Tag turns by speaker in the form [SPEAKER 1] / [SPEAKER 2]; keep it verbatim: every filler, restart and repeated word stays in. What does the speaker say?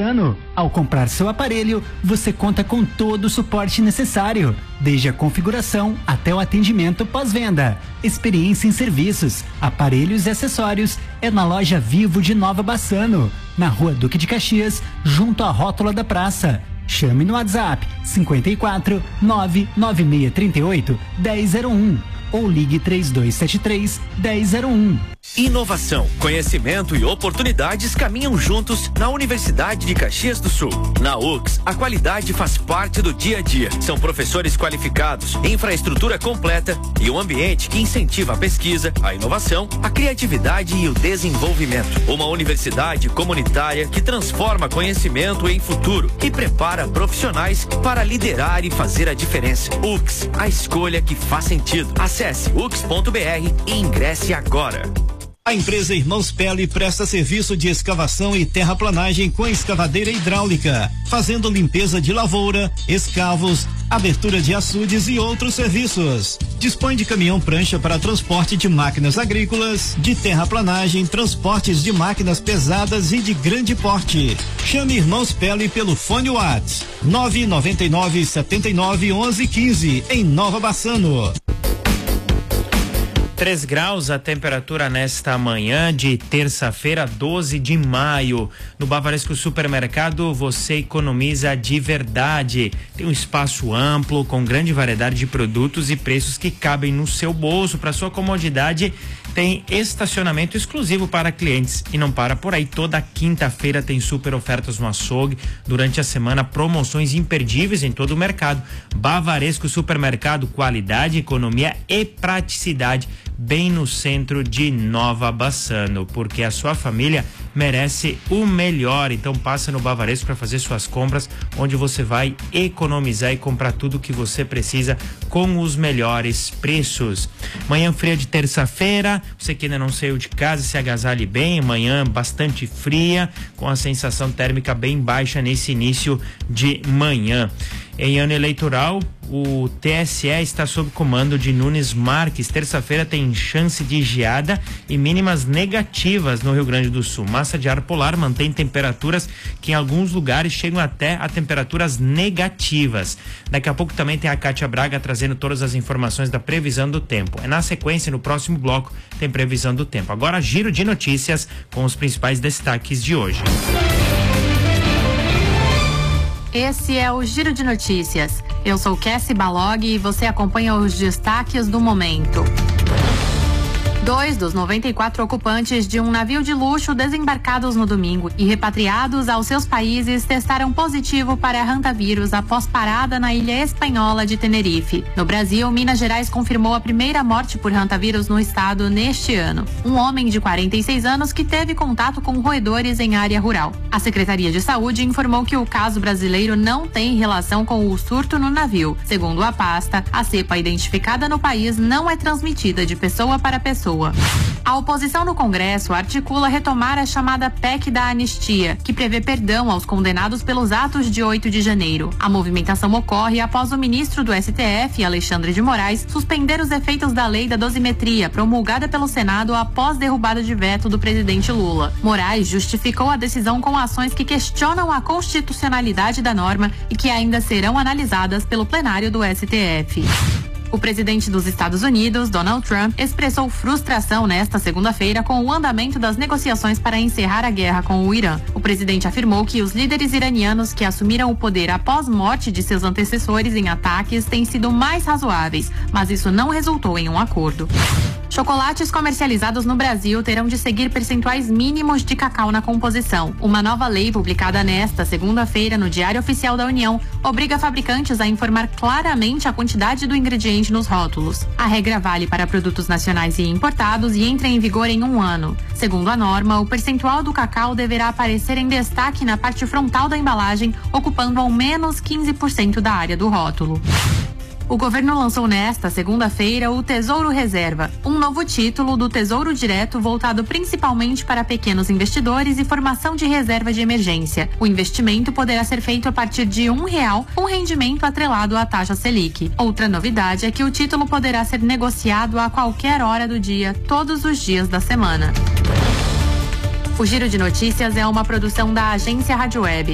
[SPEAKER 1] Bassano. Ao comprar seu aparelho, você conta com todo o suporte necessário, desde a configuração até o atendimento pós-venda. Experiência em serviços, aparelhos e acessórios é na loja Vivo de Nova Bassano, na Rua Duque de Caxias, junto à rótula da praça. Chame no WhatsApp cinquenta e quatro, nove nove seis três oito, um zero zero um ou ligue três dois sete três, um zero zero um.
[SPEAKER 2] Inovação, conhecimento e oportunidades caminham juntos na Universidade de Caxias do Sul. Na U C S, a qualidade faz parte do dia a dia. São professores qualificados, infraestrutura completa e um ambiente que incentiva a pesquisa, a inovação, a criatividade e o desenvolvimento. Uma universidade comunitária que transforma conhecimento em futuro e prepara profissionais para liderar e fazer a diferença. U C S, a escolha que faz sentido. Acesse u c s ponto b r e ingresse agora.
[SPEAKER 3] A empresa Irmãos Pele presta serviço de escavação e terraplanagem com escavadeira hidráulica, fazendo limpeza de lavoura, escavos, abertura de açudes e outros serviços. Dispõe de caminhão prancha para transporte de máquinas agrícolas, de terraplanagem, transportes de máquinas pesadas e de grande porte. Chame Irmãos Pele pelo fone Whats nove nove nove sete nove onze quinze em Nova Bassano.
[SPEAKER 4] três graus a temperatura nesta manhã de terça-feira, doze de maio. No Bavaresco Supermercado você economiza de verdade. Tem um espaço amplo com grande variedade de produtos e preços que cabem no seu bolso. Para sua comodidade, tem estacionamento exclusivo para clientes. E não para por aí, toda quinta-feira tem super ofertas no açougue. Durante a semana, promoções imperdíveis em todo o mercado. Bavaresco Supermercado, qualidade, economia e praticidade, bem no centro de Nova Bassano, porque a sua família merece o melhor. Então passa no Bavaresco para fazer suas compras, onde você vai economizar e comprar tudo que você precisa com os melhores preços. Manhã fria de terça-feira, você que ainda não saiu de casa, se agasalhe bem. Manhã bastante fria, com a sensação térmica bem baixa nesse início de manhã. Em ano eleitoral, o T S E está sob comando de Nunes Marques. Terça-feira tem chance de geada e mínimas negativas no Rio Grande do Sul. Massa de ar polar mantém temperaturas que em alguns lugares chegam até a temperaturas negativas. Daqui a pouco também tem a Kátia Braga trazendo todas as informações da previsão do tempo. É na sequência, no próximo bloco, tem previsão do tempo. Agora, giro de notícias com os principais destaques de hoje.
[SPEAKER 5] Esse é o Giro de Notícias. Eu sou Cassie Balog e você acompanha os destaques do momento. Dois dos noventa e quatro ocupantes de um navio de luxo desembarcados no domingo e repatriados aos seus países testaram positivo para hantavírus após parada na ilha espanhola de Tenerife. No Brasil, Minas Gerais confirmou a primeira morte por hantavírus no estado neste ano. Um homem de quarenta e seis anos que teve contato com roedores em área rural. A Secretaria de Saúde informou que o caso brasileiro não tem relação com o surto no navio. Segundo a pasta, a cepa identificada no país não é transmitida de pessoa para pessoa. A oposição no Congresso articula retomar a chamada P E C da anistia, que prevê perdão aos condenados pelos atos de oito de janeiro. A movimentação ocorre após o ministro do S T F, Alexandre de Moraes, suspender os efeitos da lei da dosimetria, promulgada pelo Senado após derrubada de veto do presidente Lula. Moraes justificou a decisão com ações que questionam a constitucionalidade da norma e que ainda serão analisadas pelo plenário do S T F. O presidente dos Estados Unidos, Donald Trump, expressou frustração nesta segunda-feira com o andamento das negociações para encerrar a guerra com o Irã. O presidente afirmou que os líderes iranianos que assumiram o poder após morte de seus antecessores em ataques têm sido mais razoáveis, mas isso não resultou em um acordo. Chocolates comercializados no Brasil terão de seguir percentuais mínimos de cacau na composição. Uma nova lei publicada nesta segunda-feira no Diário Oficial da União obriga fabricantes a informar claramente a quantidade do ingrediente nos rótulos. A regra vale para produtos nacionais e importados e entra em vigor em um ano. Segundo a norma, o percentual do cacau deverá aparecer em destaque na parte frontal da embalagem, ocupando ao menos quinze por cento da área do rótulo. O governo lançou nesta segunda-feira o Tesouro Reserva, um novo título do Tesouro Direto voltado principalmente para pequenos investidores e formação de reserva de emergência. O investimento poderá ser feito a partir de um real, com rendimento atrelado à taxa Selic. Outra novidade é que o título poderá ser negociado a qualquer hora do dia, todos os dias da semana. O Giro de Notícias é uma produção da Agência Rádio Web.